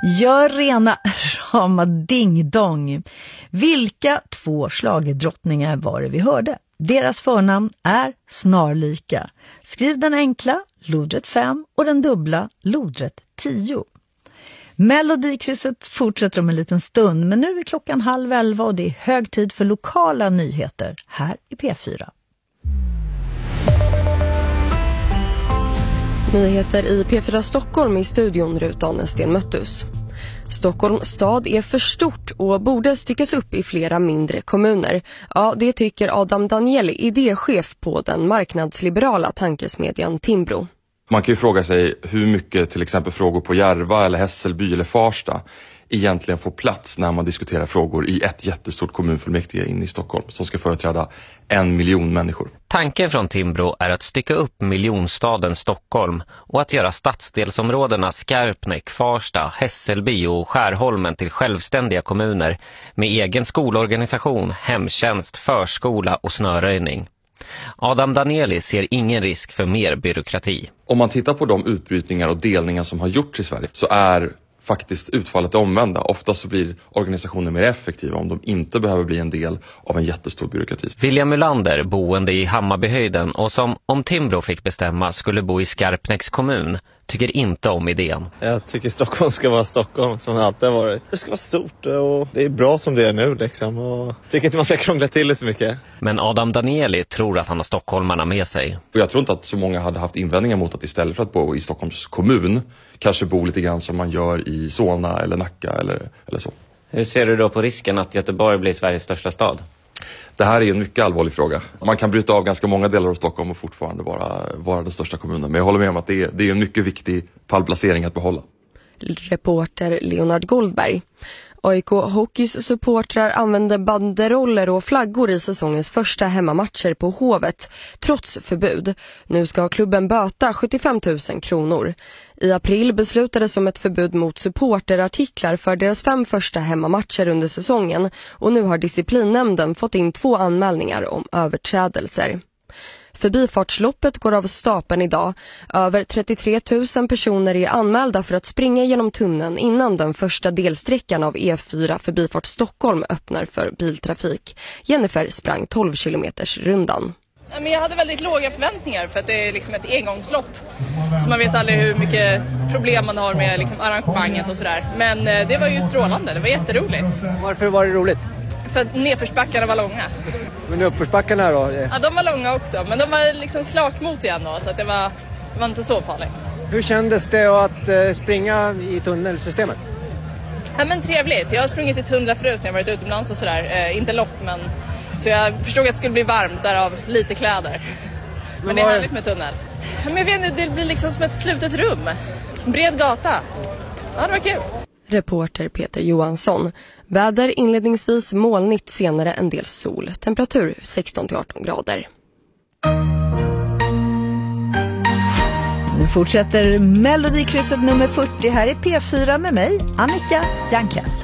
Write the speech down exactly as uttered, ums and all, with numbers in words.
Gör rena rama ding-dong. Vilka två schlagerdrottningar var det vi hörde? Deras förnamn är snarlika. Skriv den enkla, lodrätt fem, och den dubbla, lodrätt tio. Melodikrysset fortsätter om en liten stund, men nu är klockan halv elva och det är hög tid för lokala nyheter här i P fyra. Nyheter i P fyra Stockholm i studion Rutan Sten Möttus. Stockholms stad är för stort och borde styckas upp i flera mindre kommuner. Ja, det tycker Adam Danieli, idéchef på den marknadsliberala tankesmedjan Timbro. Man kan ju fråga sig hur mycket till exempel frågor på Järva eller Hässelby eller Farsta egentligen får plats när man diskuterar frågor i ett jättestort kommunfullmäktige inne i Stockholm som ska företräda en miljon människor. Tanken från Timbro är att stycka upp miljonstaden Stockholm och att göra stadsdelsområdena Skarpnäck, Farsta, Hässelby och Skärholmen till självständiga kommuner med egen skolorganisation, hemtjänst, förskola och snöröjning. Adam Danieli ser ingen risk för mer byråkrati. Om man tittar på de utbrytningar och delningar som har gjorts i Sverige så är faktiskt utfallet omvända. Ofta så blir organisationer mer effektiva om de inte behöver bli en del av en jättestor byråkrati. William Mulander, boende i Hammarbyhöjden och som om Timbro fick bestämma skulle bo i Skarpnäcks kommun, tycker inte om idén. Jag tycker Stockholm ska vara Stockholm som det alltid har varit. Det ska vara stort och det är bra som det är nu liksom. Och jag tycker inte man ska krångla till det så mycket. Men Adam Danieli tror att han har stockholmarna med sig. Och jag tror inte att så många hade haft invändningar mot att istället för att bo i Stockholms kommun kanske bo lite grann som man gör i Solna eller Nacka eller, eller så. Hur ser du då på risken att Göteborg blir Sveriges största stad? Det här är en mycket allvarlig fråga. Man kan bryta av ganska många delar av Stockholm och fortfarande vara, vara den största kommunen. Men jag håller med om att det är, det är en mycket viktig pallplacering att behålla. Reporter Leonard Goldberg. A I K Hockeys supportrar använde banderoller och flaggor i säsongens första hemmamatcher på Hovet, trots förbud. Nu ska klubben böta sjuttiofem tusen kronor. I april beslutades om ett förbud mot supporterartiklar för deras fem första hemmamatcher under säsongen och nu har disciplinnämnden fått in två anmälningar om överträdelser. Förbifartsloppet går av stapeln idag. Över trettiotre tusen personer är anmälda för att springa genom tunneln innan den första delsträckan av E fyra Förbifart Stockholm öppnar för biltrafik. Jennifer sprang tolv kilometers rundan. Men jag hade väldigt låga förväntningar för att det är liksom ett engångslopp. Så man vet aldrig hur mycket problem man har med liksom arrangemanget och sådär. Men det var ju strålande, det var jätteroligt. Varför var det roligt? För att nedförsbackarna var långa. Men uppförsbackarna då? Ja, de var långa också. Men de var liksom slakmot igen då. Så att det var, det var inte så farligt. Hur kändes det att uh, springa i tunnelsystemet? Ja, men trevligt. Jag har sprungit i tunnlar förut när jag varit utomlands och sådär. Eh, inte lopp, men... Så jag förstod att det skulle bli varmt, därav lite kläder. Men, men det är härligt med tunnel. Ja, men jag vet inte, det blir liksom som ett slutet rum. En bred gata. Ja, det var kul. Reporter Peter Johansson. Väder inledningsvis molnigt, senare en del sol. Temperatur sexton till arton grader. Nu fortsätter Melodikrysset nummer fyrtio här i P fyra med mig, Annika Jankell.